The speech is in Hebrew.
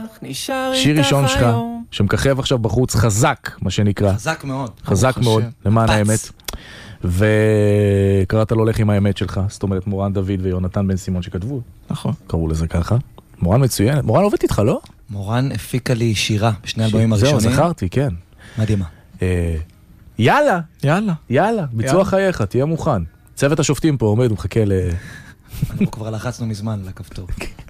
שיר ראשון שלך, שמככב עכשיו בחוץ, חזק, מה שנקרא. חזק מאוד. חזק מאוד, למען האמת. וקראת לו הולך עם האמת שלך, זאת אומרת מורן דוד ויונתן בן סימון שכתבו. נכון. קראו לזה ככה. מורן מצוין. מורן עובדת איתך, לא? מורן הפיקה לי שירה בשני אלבומים הראשונים. זהו, זכרתי, כן. מדהימה. יאללה. יאללה. יאללה, ביצוע חייך, תהיה מוכן. צוות השופטים פה עומד ומחכה אנחנו כבר לחצנו מזמן לכפתור.